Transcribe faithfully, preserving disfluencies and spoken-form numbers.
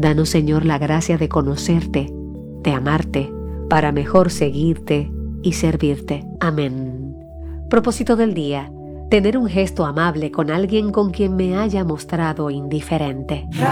Danos, Señor, la gracia de conocerte, de amarte, para mejor seguirte y servirte. Amén. Propósito del día: tener un gesto amable con alguien con quien me haya mostrado indiferente.